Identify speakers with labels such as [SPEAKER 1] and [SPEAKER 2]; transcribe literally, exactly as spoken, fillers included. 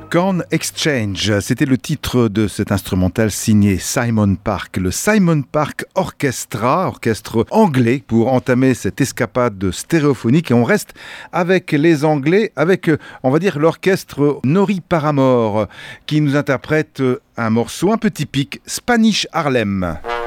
[SPEAKER 1] Corn Exchange, c'était le titre de cet instrumental signé Simon Park, le Simon Park Orchestra, orchestre anglais, pour entamer cette escapade stéréophonique. Et on reste avec les Anglais, avec, on va dire, l'orchestre Nori Paramore, qui nous interprète un morceau un peu typique, Spanish Harlem.